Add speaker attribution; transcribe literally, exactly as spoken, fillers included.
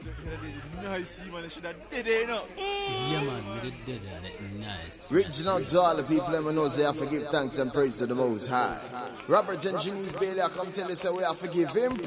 Speaker 1: Nice, man. I should have did it, you know.
Speaker 2: Yeah, man, we did did it. Nice.
Speaker 3: Reaching out to all the people, let me know say I forgive thanks and praise to the Most High. Robert and Geneve Bailey, I come tell you say we have forgive him.